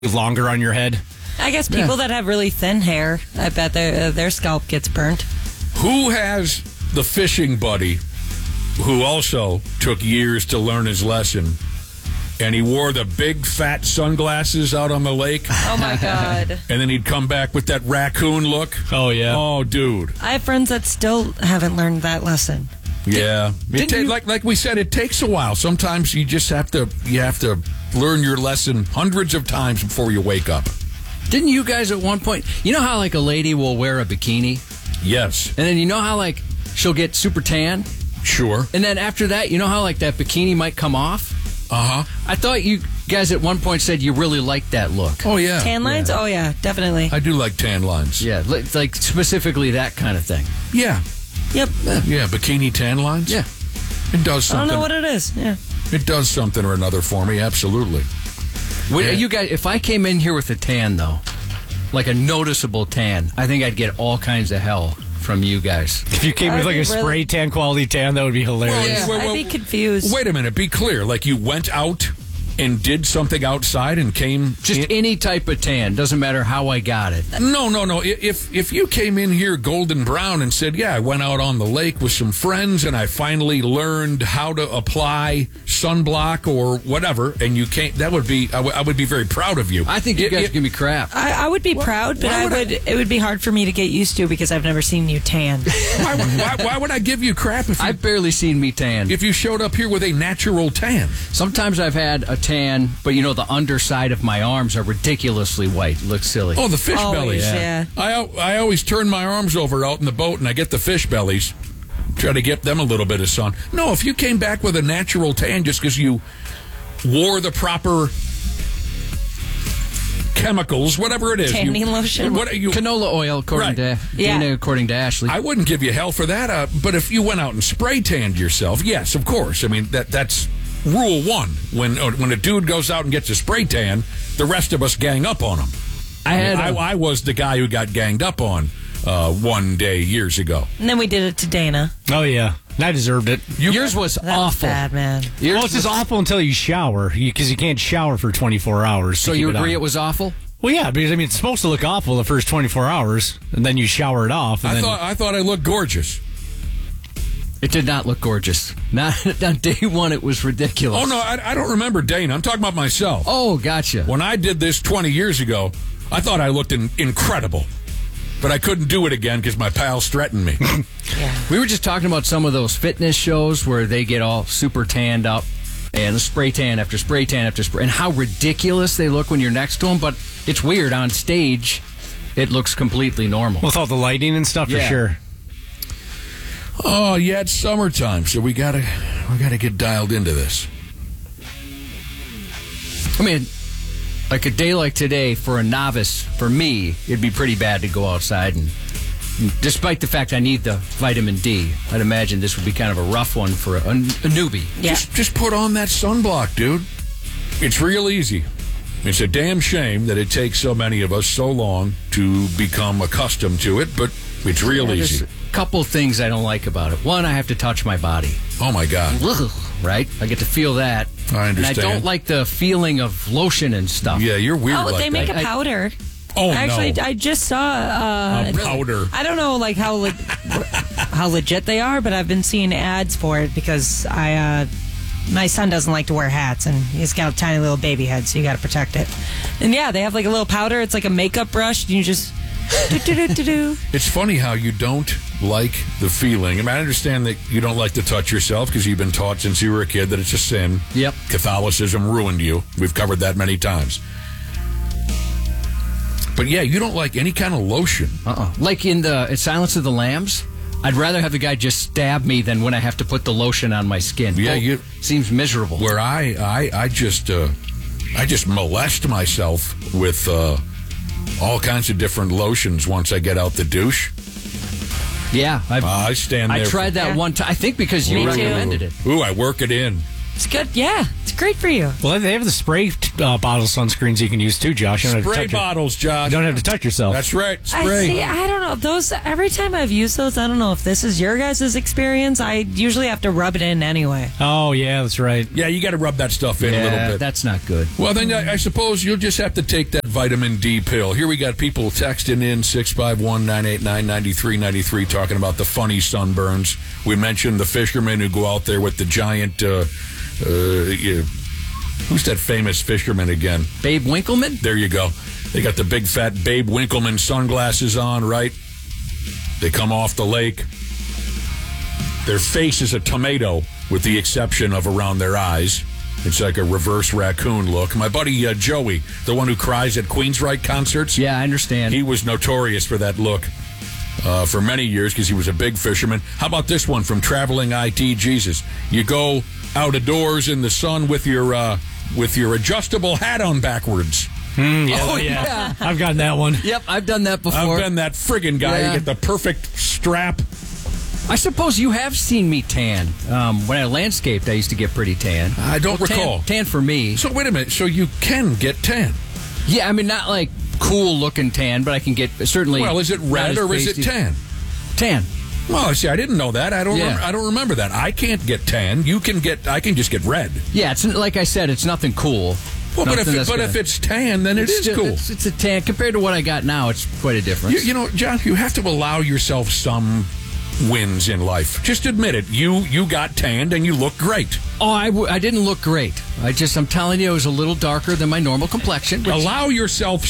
longer on your head. I guess people that have really thin hair, I bet their scalp gets burnt. Who has the fishing buddy who also took years to learn his lesson, and he wore the big fat sunglasses out on the lake? Oh, my God. And then he'd come back with that raccoon look? Oh, yeah. Oh, dude. I have friends that still haven't learned that lesson. Yeah. Like we said, it takes a while. Sometimes you just have to learn your lesson hundreds of times before you wake up. Didn't you guys at one point, you know how like a lady will wear a bikini? Yes. And then you know how like she'll get super tan? Sure. And then after that, you know how like that bikini might come off? Uh-huh. I thought you guys at one point said you really liked that look. Oh, yeah. Tan lines? Yeah. Oh, yeah, definitely. I do like tan lines. Yeah, like specifically that kind of thing. Yeah. Yep. Yeah, bikini tan lines? Yeah. It does something. I don't know what it is. Yeah. It does something or another for me, absolutely. You guys, if I came in here with a tan, though, like a noticeable tan, I think I'd get all kinds of hell from you guys. If you came with like a spray tan quality tan, that would be hilarious. I'd be confused. Wait a minute, be clear. Like you went out and did something outside and came... Just any type of tan. Doesn't matter how I got it. No. If you came in here golden brown and said, yeah, I went out on the lake with some friends and I finally learned how to apply sunblock or whatever, and you came, that would be... I would be very proud of you. I think you guys give me crap. I would be proud, but it would be hard for me to get used to because I've never seen you tan. Why would I give you crap if you... I've barely seen me tan. If you showed up here with a natural tan. Sometimes I've had a tan, but you know the underside of my arms are ridiculously white. It looks silly. Oh, the fish Always, bellies. yeah. I always turn my arms over out in the boat and I get the fish bellies. Try to get them a little bit of sun. No, if you came back with a natural tan just because you wore the proper chemicals, whatever it is. Tanning lotion. Canola oil, according to Dana, according to Ashley. I wouldn't give you hell for that, but if you went out and spray tanned yourself, yes, of course. I mean, that's rule one. When a dude goes out and gets a spray tan, the rest of us gang up on him. I was the guy who got ganged up on one day years ago. And then we did it to Dana. Oh, yeah. And I deserved it. Yours was awful. Bad, man. Well, it's just awful until you shower, because you can't shower for 24 hours. So you agree it was awful? Well, yeah, because, I mean, it's supposed to look awful the first 24 hours, and then you shower it off. And I thought I looked gorgeous. It did not look gorgeous. Not on day one, it was ridiculous. Oh, no, I don't remember Dana. I'm talking about myself. Oh, gotcha. When I did this 20 years ago, I thought I looked incredible. But I couldn't do it again because my pals threatened me. Yeah. We were just talking about some of those fitness shows where they get all super tanned up and spray tan after spray tan after spray, and how ridiculous they look when you're next to them. But it's weird. On stage, it looks completely normal. With all the lighting and stuff, for sure. Oh, yeah, it's summertime, so we gotta get dialed into this. I mean, like a day like today, for a novice, for me, it'd be pretty bad to go outside. And despite the fact I need the vitamin D, I'd imagine this would be kind of a rough one for a newbie. Yeah. Just put on that sunblock, dude. It's real easy. It's a damn shame that it takes so many of us so long to become accustomed to it, but it's real easy. There's a couple things I don't like about it. One, I have to touch my body. Oh, my God. Right? I get to feel that. I understand. And I don't like the feeling of lotion and stuff. Yeah, you're weird like they make that. a powder. Actually, I just saw a powder. I don't know like how legit they are, but I've been seeing ads for it because my son doesn't like to wear hats, and he's got a tiny little baby head, so you got to protect it. And yeah, they have like a little powder. It's like a makeup brush. And you just do. It's funny how you don't like the feeling. I mean, I understand that you don't like to touch yourself because you've been taught since you were a kid that it's a sin. Yep. Catholicism ruined you. We've covered that many times. But yeah, you don't like any kind of lotion. Like in Silence of the Lambs, I'd rather have the guy just stab me than when I have to put the lotion on my skin. Yeah, seems miserable. Where I just molest myself with all kinds of different lotions once I get out the douche. Yeah, I stand there. I tried that one time. I think because you recommended it. Ooh, I work it in. It's good. Yeah, it's great for you. Well, they have the spray bottle sunscreens you can use too, Josh. You don't have to Spray touch bottles, Josh. You don't have to touch yourself. That's right. I Spray. see. I don't know. Those every time I've used those, I don't know if this is your guys' experience. I usually have to rub it in anyway. Oh, yeah, that's right. Yeah, you got to rub that stuff in a little bit. That's not good. Well, then I suppose you'll just have to take that vitamin D pill. Here we got people texting in 651-989-9393 talking about the funny sunburns. We mentioned the fishermen who go out there with the giant. Who's that famous fisherman again? Babe Winkleman? There you go. They got the big fat Babe Winkleman sunglasses on, right? They come off the lake. Their face is a tomato, with the exception of around their eyes. It's like a reverse raccoon look. My buddy Joey, the one who cries at Queensryche concerts. Yeah, I understand. He was notorious for that look for many years because he was a big fisherman. How about this one from Traveling IT Jesus? You go out of doors in the sun with your adjustable hat on backwards. Yeah. I've gotten that one. Yep, I've done that before. I've been that friggin' guy. Yeah. You get the perfect strap. I suppose you have seen me tan. When I landscaped, I used to get pretty tan. I don't recall. Tan for me. So wait a minute. So you can get tan. Yeah, I mean, not like cool looking tan, but I can get certainly. Well, is it red or is it tan? Tan. Well, see, I didn't know that. I don't remember that. I can't get tan. I can just get red. Yeah, it's like I said, it's nothing cool. Well, but if it's tan, then it is cool. It's a tan compared to what I got now. It's quite a difference. You know, John, you have to allow yourself some wins in life. Just admit it. You got tanned and you look great. Oh, I didn't look great. I'm telling you, it was a little darker than my normal complexion. Allow yourself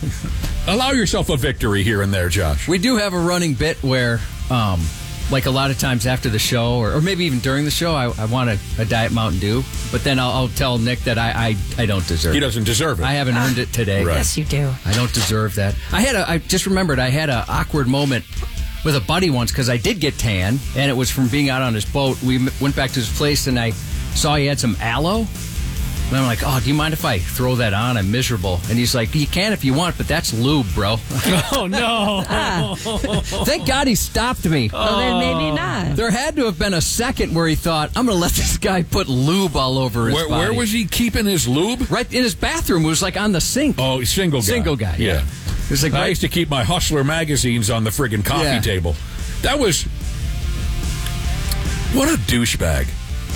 a victory here and there, Josh. We do have a running bit where, like a lot of times after the show, or maybe even during the show, I want a Diet Mountain Dew, but then I'll tell Nick that I don't deserve it. He doesn't deserve it. I haven't earned it today. Right. Yes, you do. I don't deserve that. I just remembered I had an awkward moment with a buddy once because I did get tan, and it was from being out on his boat. We went back to his place, and I saw he had some aloe. And I'm like, oh, do you mind if I throw that on? I'm miserable. And he's like, you can if you want, but that's lube, bro. Oh, no. Thank God he stopped me. Well, then maybe not. There had to have been a second where he thought, I'm going to let this guy put lube all over his body. Where was he keeping his lube? Right in his bathroom. It was like on the sink. Oh, single guy. Single guy, yeah. It was like I used to keep my Hustler magazines on the friggin' coffee table. That was... What a douchebag.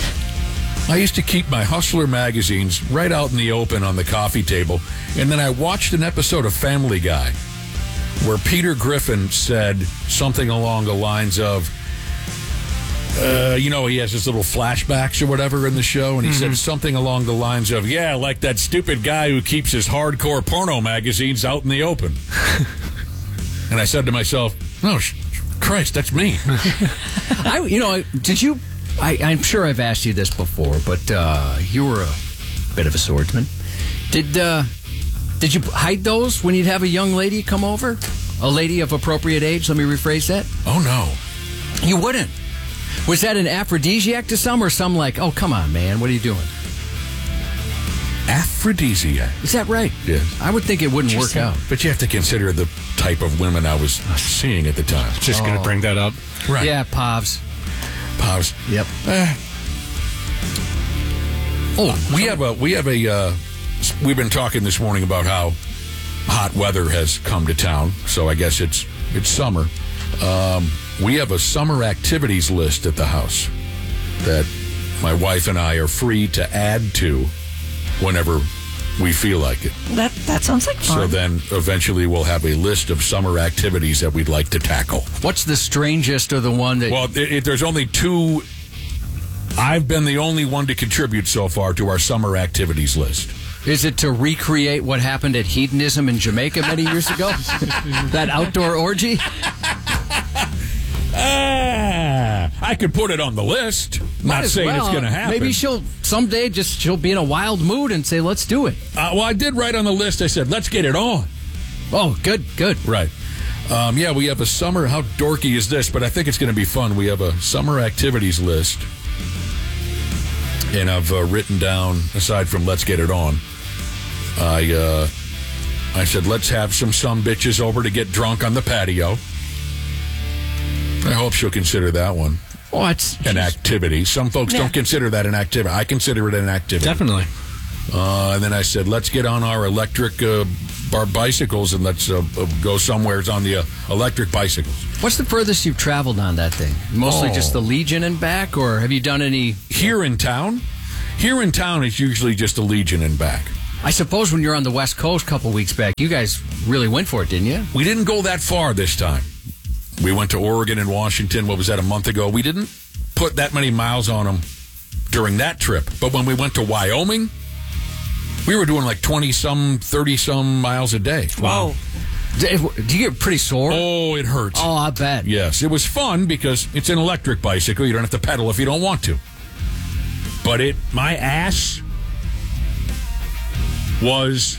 I used to keep my Hustler magazines right out in the open on the coffee table, and then I watched an episode of Family Guy where Peter Griffin said something along the lines of, he has his little flashbacks or whatever in the show, and he said something along the lines of, yeah, like that stupid guy who keeps his hardcore porno magazines out in the open. And I said to myself, oh, Christ, that's me. Did you... I'm sure I've asked you this before, but you were a bit of a swordsman. Did you hide those when you'd have a young lady come over? A lady of appropriate age? Let me rephrase that. Oh, no. You wouldn't. Was that an aphrodisiac to some, or some like, oh, come on, man, what are you doing? Aphrodisiac. Is that right? Yes. I would think it wouldn't work out. But you have to consider the type of women I was seeing at the time. Just going to bring that up. Right. Yeah, Pavs. Pause. Yep. We've been talking this morning about how hot weather has come to town, so I guess it's summer. We have a summer activities list at the house that my wife and I are free to add to whenever we feel like it. That sounds like fun. So then eventually we'll have a list of summer activities that we'd like to tackle. What's the strangest or the one that... Well, there's only two. I've been the only one to contribute so far to our summer activities list. Is it to recreate what happened at Hedonism in Jamaica many years ago? That outdoor orgy? I could put it on the list. Not saying it's going to happen. Maybe she'll be in a wild mood and say, let's do it. Well, I did write on the list. I said, let's get it on. Oh, good. Right. We have a summer. How dorky is this? But I think it's going to be fun. We have a summer activities list. And I've written down, aside from let's get it on, I said, let's have some bitches over to get drunk on the patio. I hope she'll consider that one. Oh, it's an activity. Some folks don't consider that an activity. I consider it an activity. Definitely. And then I said, let's get on our electric bicycles and let's go somewhere on the electric bicycles. What's the furthest you've traveled on that thing? Mostly just the Legion and back, or have you done any... Here in town? Here in town, it's usually just a Legion and back. I suppose when you're on the West Coast a couple weeks back, you guys really went for it, didn't you? We didn't go that far this time. We went to Oregon and Washington, what was that, a month ago? We didn't put that many miles on them during that trip. But when we went to Wyoming, we were doing like 20-some, 30-some miles a day. Wow. Do you get pretty sore? Oh, it hurts. Oh, I bet. Yes, it was fun because it's an electric bicycle. You don't have to pedal if you don't want to. But my ass was...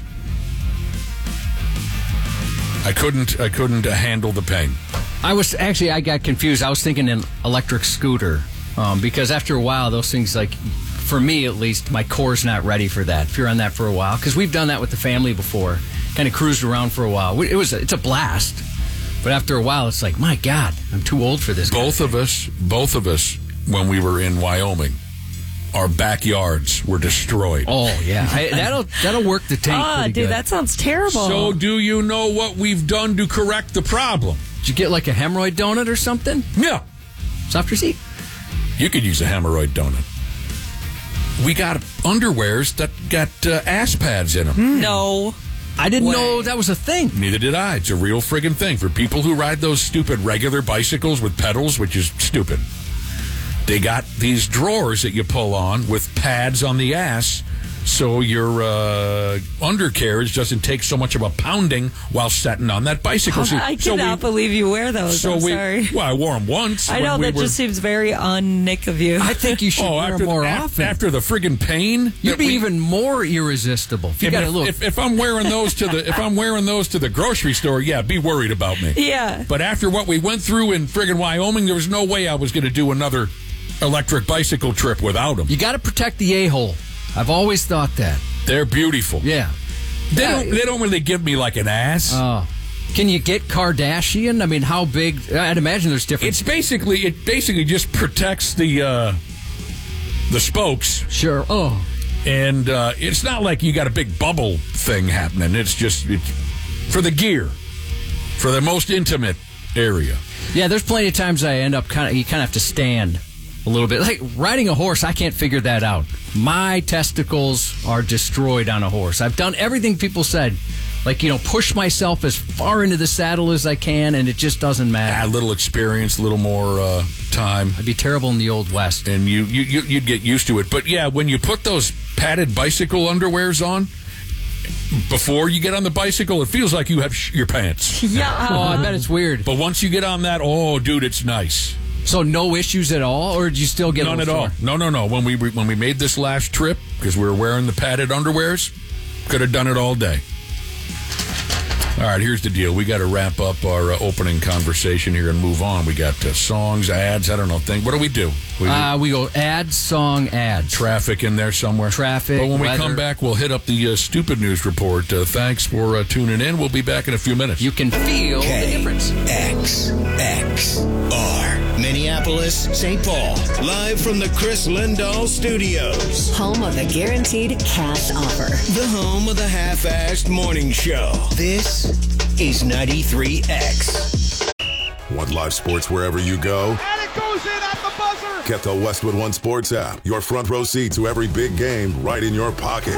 I couldn't handle the pain. I got confused. I was thinking an electric scooter because after a while, those things, like, for me at least, my core's not ready for that. If you're on that for a while, because we've done that with the family before, kind of cruised around for a while. It's a blast, but after a while, it's like, my God, I'm too old for this. Both of us, when we were in Wyoming, our backyards were destroyed. Oh yeah, that'll work the tank. Oh, pretty dude, good. that sounds terrible. So, do you know what we've done to correct the problem? Did you get like a hemorrhoid donut or something? Yeah. Soft your seat. You could use a hemorrhoid donut. We got underwears that got ass pads in them. No. I didn't know that was a thing. Neither did I. It's a real friggin' thing. For people who ride those stupid regular bicycles with pedals, which is stupid, they got these drawers that you pull on with pads on the ass so your undercarriage doesn't take so much of a pounding while sitting on that bicycle. I cannot believe you wear those. Sorry. Well, I wore them once. I know, that just seems very un-Nick of you. I think you should wear them more often. After the friggin' pain, you'd be even more irresistible. If I'm wearing those to the grocery store, yeah, be worried about me. Yeah. But after what we went through in friggin' Wyoming, there was no way I was going to do another electric bicycle trip without them. You got to protect the a-hole. I've always thought that. They're beautiful. Yeah. They don't really give me like an ass. Can you get Kardashian? I mean, how big? I'd imagine there's different. It basically just protects the spokes. Sure. Oh. And it's not like you got a big bubble thing happening. It's for the gear, for the most intimate area. Yeah, there's plenty of times I end up you kind of have to stand a little bit. Like riding a horse, I can't figure that out. My testicles are destroyed on a horse. I've done everything people said. Like, push myself as far into the saddle as I can, and it just doesn't matter. A little experience, a little more time. I'd be terrible in the Old West. And you'd get used to it. But, yeah, when you put those padded bicycle underwears on, before you get on the bicycle, it feels like you have your pants. Yeah. Oh, I bet it's weird. But once you get on that, oh, dude, it's nice. So no issues at all, or did you still get none at all? No. When we made this last trip, because we were wearing the padded underwears, could have done it all day. All right, here's the deal. We got to wrap up our opening conversation here and move on. We got songs, ads. I don't know. What do we do? We go ads, song, ads. Traffic in there somewhere. Traffic. But when we weather. come back, we'll hit up the stupid news report. Thanks for tuning in. We'll be back in a few minutes. You can feel the difference. KXXR, Minneapolis, St. Paul. Live from the Chris Lindahl Studios. Home of the guaranteed cash offer. The home of the half-assed morning show. This is 93X. Want live sports wherever you go? And it goes in at the buzzer. Get the Westwood One Sports app. Your front row seat to every big game right in your pocket.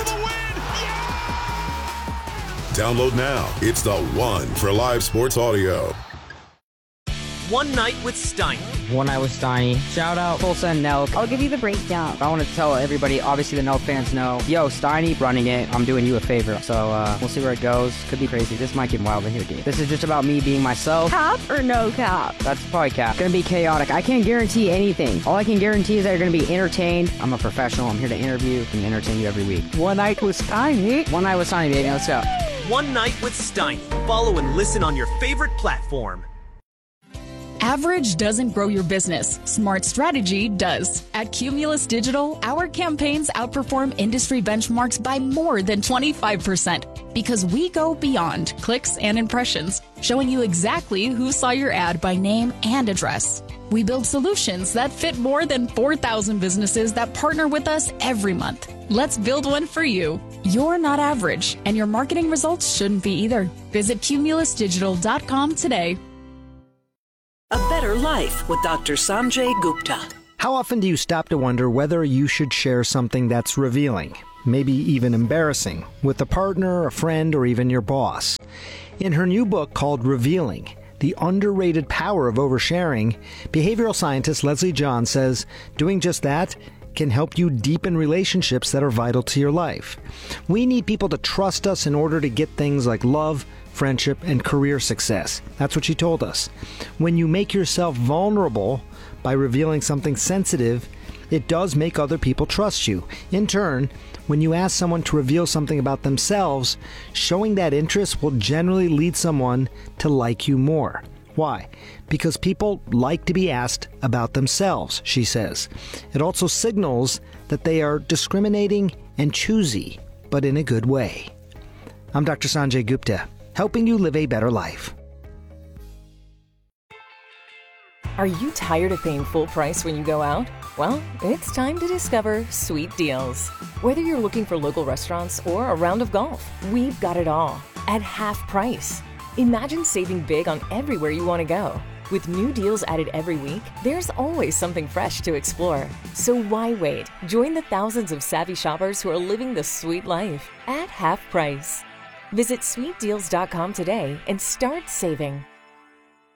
Download now. It's the one for live sports audio. One Night with Steiny. One Night with Steiny. Shout out Tulsa and Nelk. I'll give you the breakdown. I want to tell everybody, obviously the Nelk fans know, yo, Steiny running it. I'm doing you a favor. So we'll see where it goes. Could be crazy. This might get wild in here, dude. This is just about me being myself. Cap or no cap? That's probably cap. It's going to be chaotic. I can't guarantee anything. All I can guarantee is that you're going to be entertained. I'm a professional. I'm here to interview and entertain you every week. One Night with Steiny. One Night with Steiny, baby. Let's go. One Night with Steiny. Follow and listen on your favorite platform. Average doesn't grow your business. Smart strategy does. At Cumulus Digital, our campaigns outperform industry benchmarks by more than 25% because we go beyond clicks and impressions, showing you exactly who saw your ad by name and address. We build solutions that fit more than 4,000 businesses that partner with us every month. Let's build one for you. You're not average, and your marketing results shouldn't be either. Visit cumulusdigital.com today. A Better Life with Dr. Sanjay Gupta. How often do you stop to wonder whether you should share something that's revealing, maybe even embarrassing, with a partner, a friend, or even your boss? In her new book called Revealing, The Underrated Power of Oversharing, behavioral scientist Leslie John says doing just that can help you deepen relationships that are vital to your life. We need people to trust us in order to get things like love, friendship, and career success. That's what she told us. When you make yourself vulnerable by revealing something sensitive, it does make other people trust you. In turn, when you ask someone to reveal something about themselves, showing that interest will generally lead someone to like you more. Why? Because people like to be asked about themselves, she says. It also signals that they are discriminating and choosy, but in a good way. I'm Dr. Sanjay Gupta, helping you live a better life. Are you tired of paying full price when you go out? Well, it's time to discover Sweet Deals. Whether you're looking for local restaurants or a round of golf, we've got it all at half price. Imagine saving big on everywhere you want to go. With new deals added every week, there's always something fresh to explore. So why wait? Join the thousands of savvy shoppers who are living the sweet life at half price. Visit sweetdeals.com today and start saving.